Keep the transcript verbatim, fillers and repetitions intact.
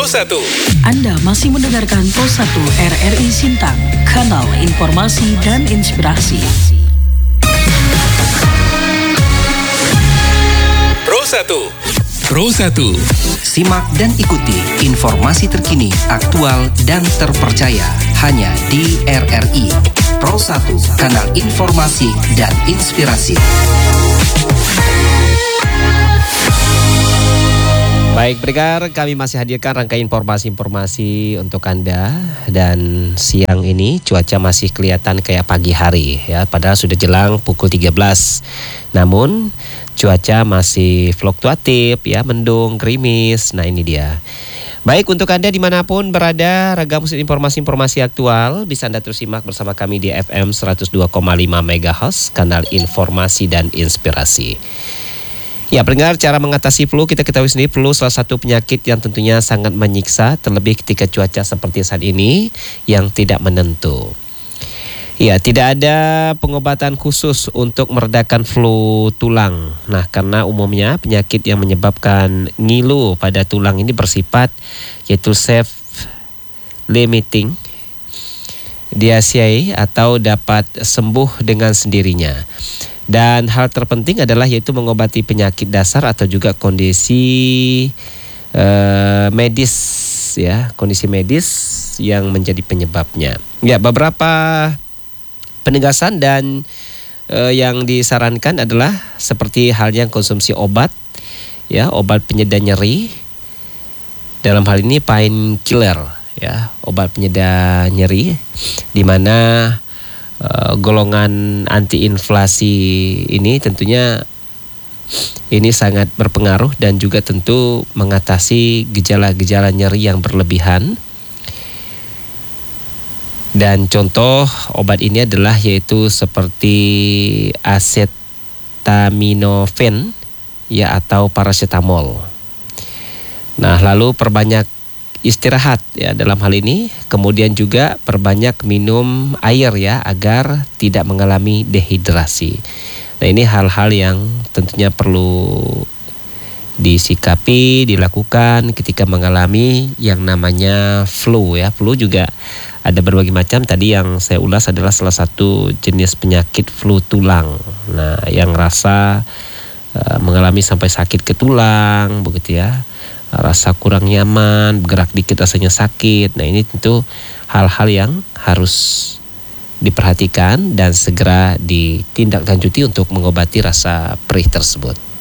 Pro satu. Anda masih mendengarkan Pro satu R R I Sintang, kanal informasi dan inspirasi. Pro satu. Pro satu. Simak dan ikuti informasi terkini, aktual dan terpercaya hanya di R R I Pro satu, kanal informasi dan inspirasi. Baik, pendengar, kami masih hadirkan rangkaian informasi-informasi untuk Anda. Dan siang ini cuaca masih kelihatan kayak pagi hari ya, padahal sudah jelang pukul tiga belas. Namun cuaca masih fluktuatif ya, mendung, gerimis. Nah ini dia. Baik, untuk Anda dimanapun berada, ragam informasi-informasi aktual bisa Anda terus simak bersama kami di F M seratus dua koma lima megahertz, kanal informasi dan inspirasi. Ya, pendengar, cara mengatasi flu kita ketahui sendiri, flu salah satu penyakit yang tentunya sangat menyiksa, terlebih ketika cuaca seperti saat ini yang tidak menentu. Ya, tidak ada pengobatan khusus untuk meredakan flu tulang. Nah, karena umumnya penyakit yang menyebabkan ngilu pada tulang ini bersifat yaitu self-limiting disease atau dapat sembuh dengan sendirinya. Dan hal terpenting adalah yaitu mengobati penyakit dasar atau juga kondisi uh, medis ya, kondisi medis yang menjadi penyebabnya. Ya, beberapa penegasan dan uh, yang disarankan adalah seperti halnya konsumsi obat ya, obat penyeda nyeri. Dalam hal ini painkiller ya, obat penyeda nyeri di mana Uh, golongan antiinflasi ini tentunya ini sangat berpengaruh dan juga tentu mengatasi gejala-gejala nyeri yang berlebihan. Dan contoh obat ini adalah yaitu seperti acetaminophen ya atau paracetamol. Nah, lalu perbanyak istirahat ya dalam hal ini, kemudian juga perbanyak minum air ya agar tidak mengalami dehidrasi. Nah, ini hal-hal yang tentunya perlu disikapi, dilakukan ketika mengalami yang namanya flu ya. Flu juga ada berbagai macam, tadi yang saya ulas adalah salah satu jenis penyakit flu tulang. Nah, yang rasa uh, mengalami sampai sakit ke tulang begitu ya, rasa kurang nyaman, bergerak dikit rasanya sakit. Nah, ini tentu hal-hal yang harus diperhatikan dan segera ditindaklanjuti untuk mengobati rasa perih tersebut.